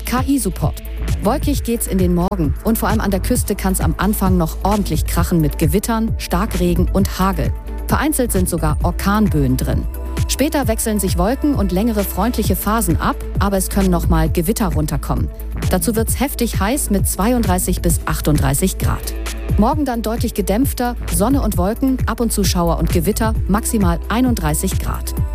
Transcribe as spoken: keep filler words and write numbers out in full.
K I-Support. Wolkig geht's in den Morgen und vor allem an der Küste kann es am Anfang noch ordentlich krachen mit Gewittern, Starkregen und Hagel. Vereinzelt sind sogar Orkanböen drin. Später wechseln sich Wolken und längere freundliche Phasen ab, aber es können noch mal Gewitter runterkommen. Dazu wird's heftig heiß mit zweiunddreißig bis achtunddreißig Grad. Morgen dann deutlich gedämpfter, Sonne und Wolken, ab und zu Schauer und Gewitter, maximal einunddreißig Grad.